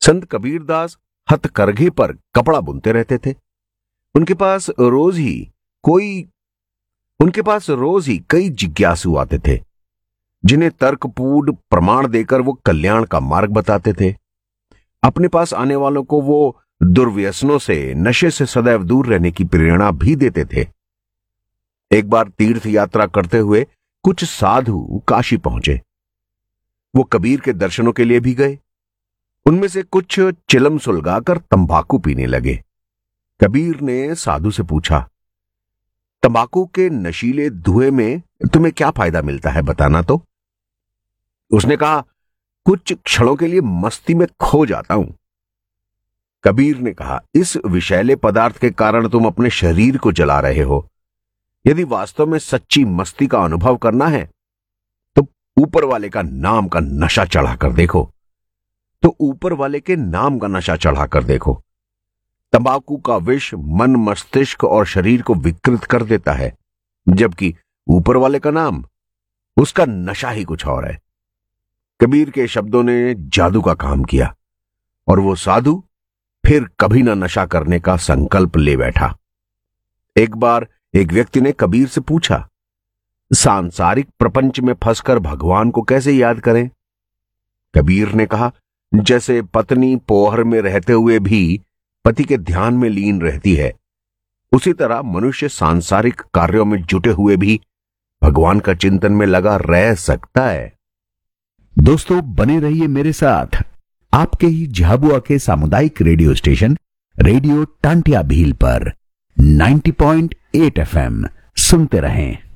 संत कबीरदास हथकरघे पर कपड़ा बुनते रहते थे। उनके पास रोज ही कई जिज्ञासु आते थे, जिन्हें तर्कपूर्ण प्रमाण देकर वो कल्याण का मार्ग बताते थे। अपने पास आने वालों को वो दुर्व्यसनों से, नशे से सदैव दूर रहने की प्रेरणा भी देते थे। एक बार तीर्थ यात्रा करते हुए कुछ साधु काशी पहुंचे। वो कबीर के दर्शनों के लिए भी गए। उनमें से कुछ चिलम सुलगाकर तंबाकू पीने लगे। कबीर ने साधु से पूछा, तंबाकू के नशीले धुएं में तुम्हें क्या फायदा मिलता है, बताना तो। उसने कहा, कुछ क्षणों के लिए मस्ती में खो जाता हूं। कबीर ने कहा, इस विषैले पदार्थ के कारण तुम अपने शरीर को जला रहे हो। यदि वास्तव में सच्ची मस्ती का अनुभव करना है तो ऊपर वाले का नाम का नशा चढ़ाकर देखो। तंबाकू का विष मन, मस्तिष्क और शरीर को विकृत कर देता है, जबकि ऊपर वाले का नाम, उसका नशा ही कुछ और है। कबीर के शब्दों ने जादू का काम किया और वो साधु फिर कभी ना नशा करने का संकल्प ले बैठा। एक बार एक व्यक्ति ने कबीर से पूछा, सांसारिक प्रपंच में फंसकर भगवान को कैसे याद करें? कबीर ने कहा, जैसे पत्नी पोहर में रहते हुए भी पति के ध्यान में लीन रहती है, उसी तरह मनुष्य सांसारिक कार्यों में जुटे हुए भी भगवान का चिंतन में लगा रह सकता है। दोस्तों, बने रहिए मेरे साथ आपके ही झाबुआ के सामुदायिक radio station radio Tantia Bhil पर 90.8 FM सुनते रहें।